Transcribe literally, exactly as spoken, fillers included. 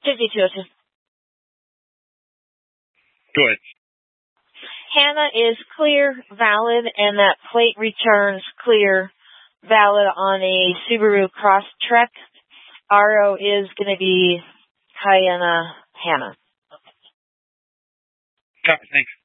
fifty-two oh two. Go ahead. Hannah is clear, valid, and that plate returns clear, valid on a Subaru Crosstrek. R O is going to be Cayenne Hannah. Got it. Thanks.